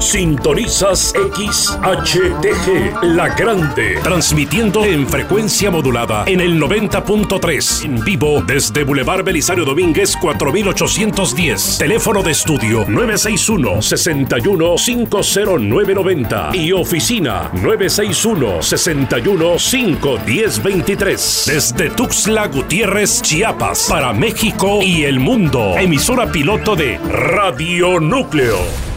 Sintonizas XHTG, La Grande, transmitiendo en frecuencia modulada en el 90.3, en vivo desde Boulevard Belisario Domínguez 4810, teléfono de estudio 961-61-50990 y oficina 961-61-51023, desde Tuxtla Gutiérrez, Chiapas, para México y el mundo, emisora piloto de Radio Núcleo.